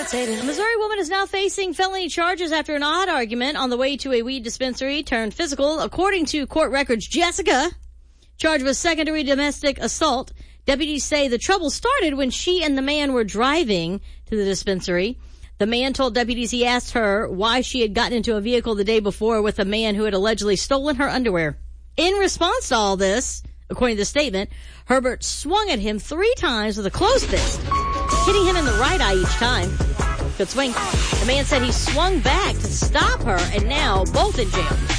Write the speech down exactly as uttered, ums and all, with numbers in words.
A Missouri woman is now facing felony charges after an odd argument on the way to a weed dispensary turned physical. According to court records, Jessica, charged with second-degree domestic assault. Deputies say the trouble started when she and the man were driving to the dispensary. The man told deputies he asked her why she had gotten into a vehicle the day before with a man who had allegedly stolen her underwear. In response to all this, according to the statement, Herbert swung at him three times with a closed fist, hitting him in the right eye each time. Good swing. The man said he swung back to stop her, and now both in jail.